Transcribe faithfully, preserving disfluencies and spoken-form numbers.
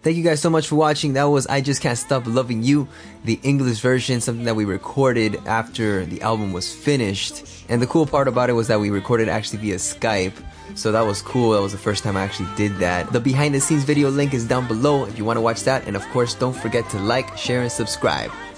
Thank you guys so much for watching. That was I Just Can't Stop Loving You, the English version, something that we recorded after the album was finished. And the cool part about it was that we recorded actually via Skype. So that was cool. That was the first time I actually did that. The behind the scenes video link is down below if you want to watch that. And of course, don't forget to like, share, and subscribe.